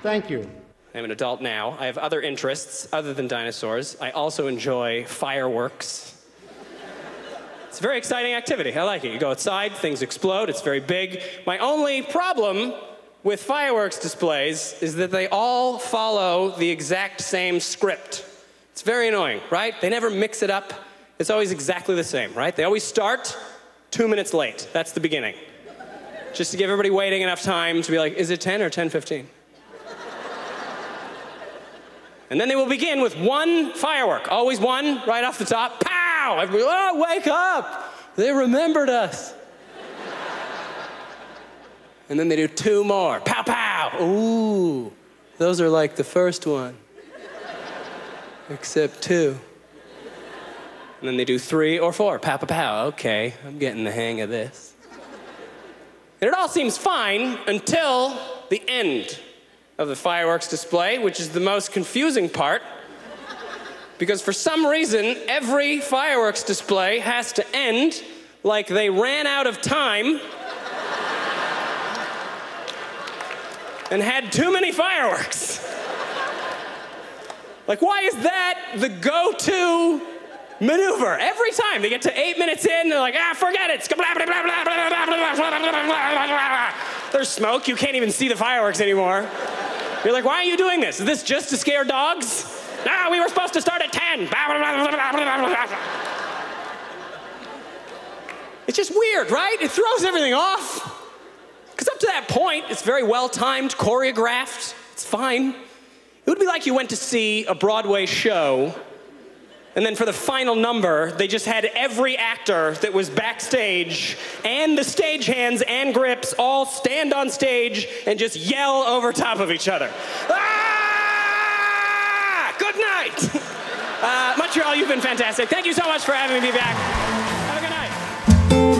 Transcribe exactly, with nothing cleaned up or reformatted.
Thank you. I'm an adult now. I have other interests other than dinosaurs. I also enjoy fireworks. It's a very exciting activity. I like it. You go outside, things explode, it's very big. My only problem with fireworks displays is that they all follow the exact same script. It's very annoying, right? They never mix it up. It's always exactly the same, right? They always start two minutes late. That's the beginning. Just to give everybody waiting enough time to be like, is it ten or ten fifteen? And then they will begin with one firework, always one, right off the top. Pow! Everybody, oh, wake up! They remembered us. And then they do two more. Pow, pow! Ooh, those are like the first one, except two. And then they do three or four. Pow, pow, pow. Okay, I'm getting the hang of this. And it all seems fine until the end of the fireworks display, which is the most confusing part, because for some reason, every fireworks display has to end like they ran out of time and had too many fireworks. Like, why is that the go-to maneuver? Every time they get to eight minutes in, they're like, ah, forget it. There's smoke, you can't even see the fireworks anymore. You're like, why are you doing this? Is this just to scare dogs? No, we were supposed to start at ten. It's just weird, right? It throws everything off. Because up to that point, it's very well-timed, choreographed. It's fine. It would be like you went to see a Broadway show, and then for the final number, they just had every actor that was backstage and the stagehands and grips all stand on stage and just yell over top of each other. Ah! Good night! Uh, Montreal, you've been fantastic. Thank you so much for having me back.